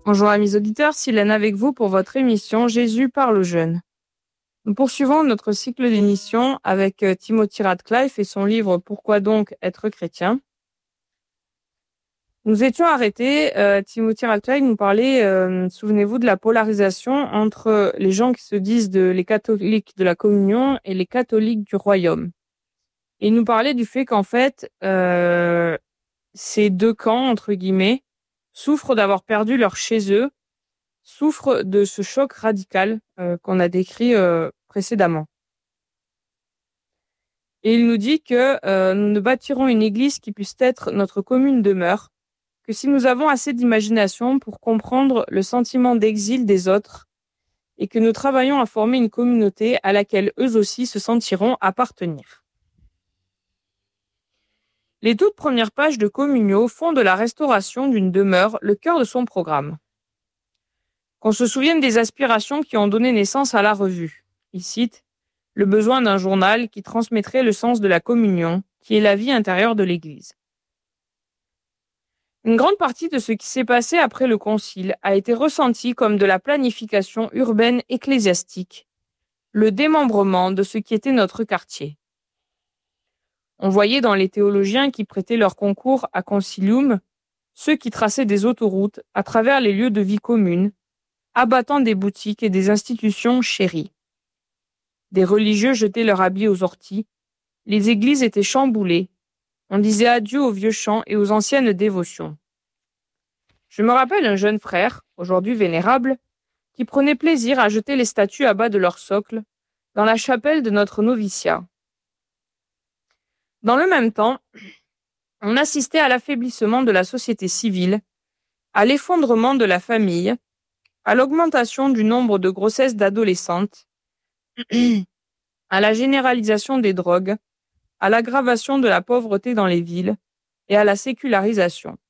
Bonjour amis auditeurs, Silène avec vous pour votre émission Jésus parle aux jeunes. Nous poursuivons notre cycle d'émissions avec Timothy Radcliffe et son livre Pourquoi donc être chrétien. Nous étions arrêtés, Timothy Radcliffe nous parlait, souvenez-vous, de la polarisation entre les gens qui se disent les catholiques de la communion et les catholiques du royaume. Et il nous parlait du fait qu'en fait, ces deux camps, entre guillemets, souffrent d'avoir perdu leur chez eux, souffrent de ce choc radical qu'on a décrit précédemment. Et il nous dit que nous ne bâtirons une église qui puisse être notre commune demeure, que si nous avons assez d'imagination pour comprendre le sentiment d'exil des autres et que nous travaillons à former une communauté à laquelle eux aussi se sentiront appartenir. Les toutes premières pages de Communio font de la restauration d'une demeure le cœur de son programme. Qu'on se souvienne des aspirations qui ont donné naissance à la revue. Il cite « le besoin d'un journal qui transmettrait le sens de la communion, qui est la vie intérieure de l'Église ». Une grande partie de ce qui s'est passé après le Concile a été ressentie comme de la planification urbaine ecclésiastique, le démembrement de ce qui était notre quartier. On voyait dans les théologiens qui prêtaient leur concours à Concilium ceux qui traçaient des autoroutes à travers les lieux de vie commune, abattant des boutiques et des institutions chéries. Des religieux jetaient leurs habits aux orties, les églises étaient chamboulées, on disait adieu aux vieux chants et aux anciennes dévotions. Je me rappelle un jeune frère, aujourd'hui vénérable, qui prenait plaisir à jeter les statues à bas de leur socle dans la chapelle de notre noviciat. Dans le même temps, on assistait à l'affaiblissement de la société civile, à l'effondrement de la famille, à l'augmentation du nombre de grossesses d'adolescentes, à la généralisation des drogues, à l'aggravation de la pauvreté dans les villes et à la sécularisation.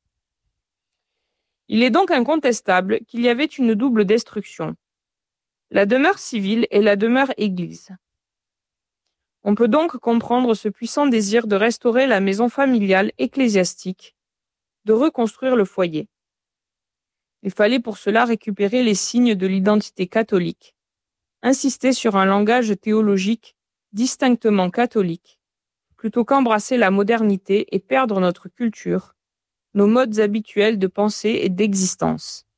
Il est donc incontestable qu'il y avait une double destruction, la demeure civile et la demeure église. On peut donc comprendre ce puissant désir de restaurer la maison familiale ecclésiastique, de reconstruire le foyer. Il fallait pour cela récupérer les signes de l'identité catholique, insister sur un langage théologique distinctement catholique, plutôt qu'embrasser la modernité et perdre notre culture, nos modes habituels de pensée et d'existence.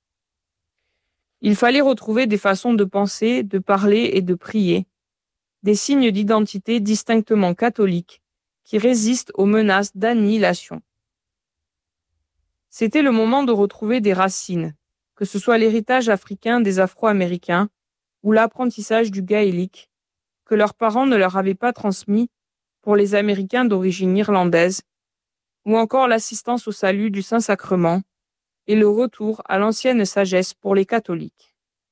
Il fallait retrouver des façons de penser, de parler et de prier, des signes d'identité distinctement catholiques qui résistent aux menaces d'annihilation. C'était le moment de retrouver des racines, que ce soit l'héritage africain des Afro-Américains ou l'apprentissage du gaélique, que leurs parents ne leur avaient pas transmis pour les Américains d'origine irlandaise, ou encore l'assistance au salut du Saint-Sacrement et le retour à l'ancienne sagesse pour les catholiques.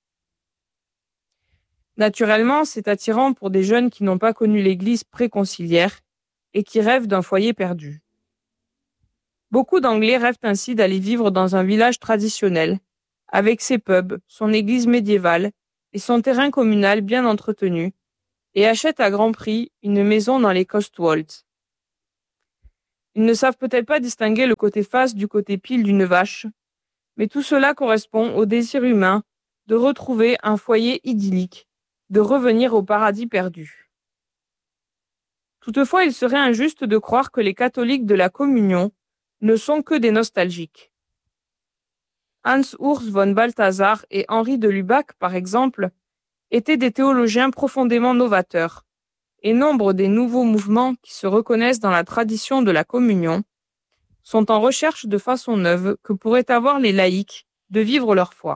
Naturellement, c'est attirant pour des jeunes qui n'ont pas connu l'Église préconciliaire et qui rêvent d'un foyer perdu. Beaucoup d'Anglais rêvent ainsi d'aller vivre dans un village traditionnel, avec ses pubs, son église médiévale et son terrain communal bien entretenu, et achètent à grand prix une maison dans les Cotswolds. Ils ne savent peut-être pas distinguer le côté face du côté pile d'une vache, mais tout cela correspond au désir humain de retrouver un foyer idyllique, de revenir au paradis perdu. Toutefois, il serait injuste de croire que les catholiques de la communion ne sont que des nostalgiques. Hans Urs von Balthasar et Henri de Lubac, par exemple, étaient des théologiens profondément novateurs, et nombre des nouveaux mouvements qui se reconnaissent dans la tradition de la communion sont en recherche de façons neuves que pourraient avoir les laïcs de vivre leur foi.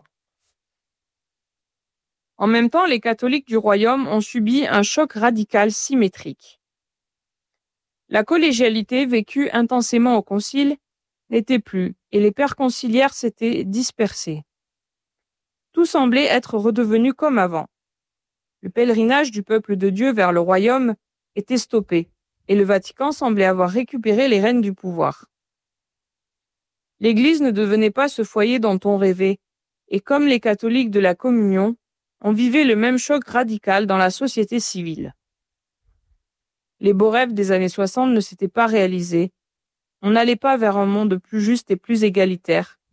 En même temps, les catholiques du royaume ont subi un choc radical symétrique. La collégialité vécue intensément au concile n'était plus, et les pères conciliaires s'étaient dispersés. Tout semblait être redevenu comme avant. Le pèlerinage du peuple de Dieu vers le royaume était stoppé, et le Vatican semblait avoir récupéré les rênes du pouvoir. L'Église ne devenait pas ce foyer dont on rêvait, et comme les catholiques de la communion, on vivait le même choc radical dans la société civile. Les beaux rêves des années 60 ne s'étaient pas réalisés. On n'allait pas vers un monde plus juste et plus égalitaire,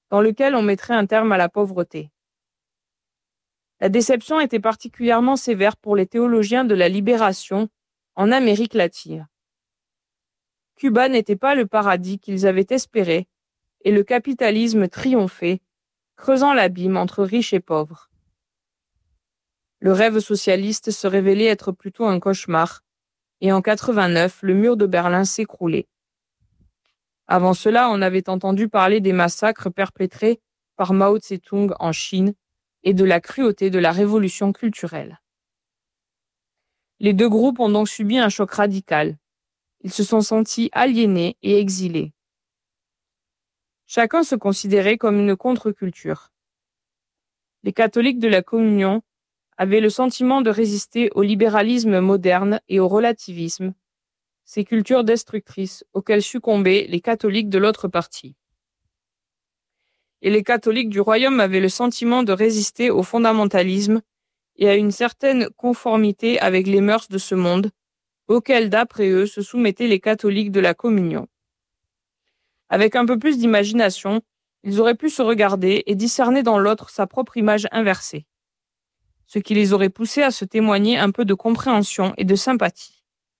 dans lequel on mettrait un terme à la pauvreté. La déception était particulièrement sévère pour les théologiens de la libération en Amérique latine. Cuba n'était pas le paradis qu'ils avaient espéré et le capitalisme triomphait, creusant l'abîme entre riches et pauvres. Le rêve socialiste se révélait être plutôt un cauchemar, et en 89, le mur de Berlin s'écroulait. Avant cela, on avait entendu parler des massacres perpétrés par Mao Tse-tung en Chine et de la cruauté de la révolution culturelle. Les deux groupes ont donc subi un choc radical. Ils se sont sentis aliénés et exilés. Chacun se considérait comme une contre-culture. Les catholiques de la communion avaient le sentiment de résister au libéralisme moderne et au relativisme, ces cultures destructrices auxquelles succombaient les catholiques de l'autre partie. Et les catholiques du royaume avaient le sentiment de résister au fondamentalisme et à une certaine conformité avec les mœurs de ce monde, auxquelles d'après eux se soumettaient les catholiques de la communion. Avec un peu plus d'imagination, ils auraient pu se regarder et discerner dans l'autre sa propre image inversée, ce qui les aurait poussés à se témoigner un peu de compréhension et de sympathie.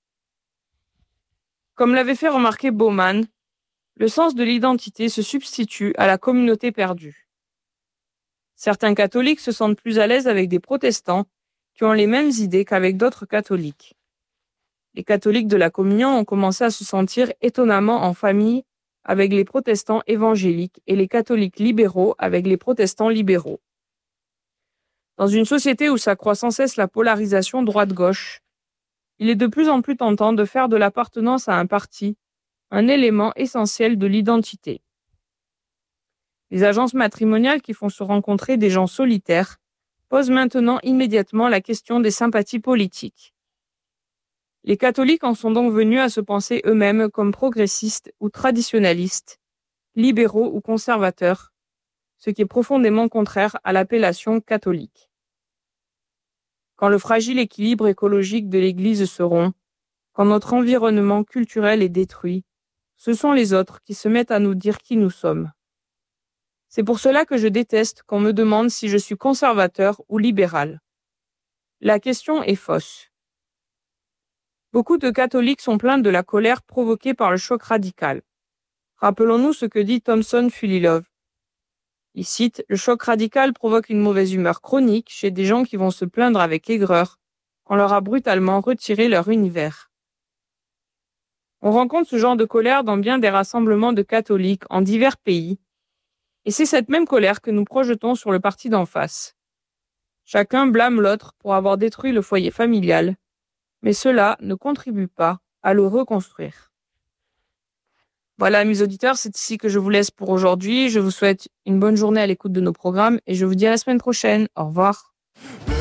Comme l'avait fait remarquer Bauman, le sens de l'identité se substitue à la communauté perdue. Certains catholiques se sentent plus à l'aise avec des protestants qui ont les mêmes idées qu'avec d'autres catholiques. Les catholiques de la communion ont commencé à se sentir étonnamment en famille avec les protestants évangéliques et les catholiques libéraux avec les protestants libéraux. Dans une société où s'accroît sans cesse la polarisation droite-gauche, il est de plus en plus tentant de faire de l'appartenance à un parti un élément essentiel de l'identité. Les agences matrimoniales qui font se rencontrer des gens solitaires posent maintenant immédiatement la question des sympathies politiques. Les catholiques en sont donc venus à se penser eux-mêmes comme progressistes ou traditionalistes, libéraux ou conservateurs, ce qui est profondément contraire à l'appellation catholique. Quand le fragile équilibre écologique de l'Église se rompt, quand notre environnement culturel est détruit, ce sont les autres qui se mettent à nous dire qui nous sommes. C'est pour cela que je déteste qu'on me demande si je suis conservateur ou libéral. La question est fausse. Beaucoup de catholiques sont pleins de la colère provoquée par le choc radical. Rappelons-nous ce que dit Thomson Fulilove. Il cite « Le choc radical provoque une mauvaise humeur chronique chez des gens qui vont se plaindre avec aigreur qu'on leur a brutalement retiré leur univers. » On rencontre ce genre de colère dans bien des rassemblements de catholiques en divers pays, et c'est cette même colère que nous projetons sur le parti d'en face. Chacun blâme l'autre pour avoir détruit le foyer familial, mais cela ne contribue pas à le reconstruire. Voilà, mes auditeurs, c'est ici que je vous laisse pour aujourd'hui. Je vous souhaite une bonne journée à l'écoute de nos programmes et je vous dis à la semaine prochaine. Au revoir.